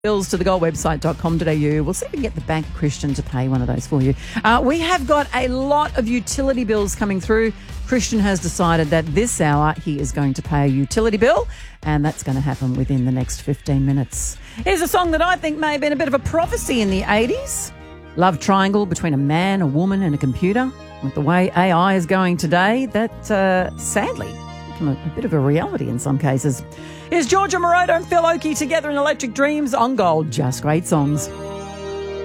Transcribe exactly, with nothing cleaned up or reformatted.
bills to the gold website dot com dot a u. We'll see if we can get the Bank of Christian to pay one of those for you. Uh, we have got a lot of utility bills coming through. Christian has decided that this hour he is going to pay a utility bill, and that's going to happen within the next fifteen minutes. Here's a song that I think may have been a bit of a prophecy in the eighties. Love triangle between a man, a woman and a computer. With the way A I is going today, that uh, sadly become a, a bit of a reality in some cases. Here's Georgia Moroder and Phil Oakey together in Electric Dreams on Gold. Just great songs.